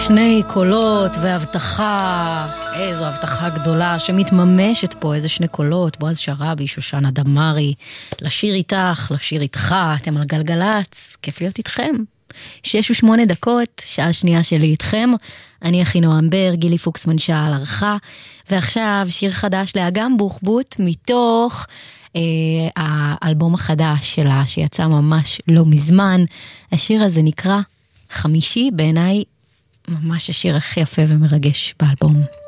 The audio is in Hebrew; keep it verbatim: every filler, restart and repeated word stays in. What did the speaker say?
שני קולות והבטחה, איזו הבטחה גדולה שמתממשת פה, איזה שני קולות, בועז שרבי, שושנה דמארי, לשיר איתך, לשיר איתך, אתם על גלגלץ, כיף להיות איתכם. שש ושמונה דקות, שעה שנייה שלי איתכם, אני אחינועם בר, גילי פוקסמן שעה על ערכה, ועכשיו שיר חדש לאגם בוחבוט מתוך אה, האלבום החדש שלה, שיצא ממש לא מזמן. השיר הזה נקרא חמישי, בעיניי ממש השיר הכי יפה ומרגש באלבום.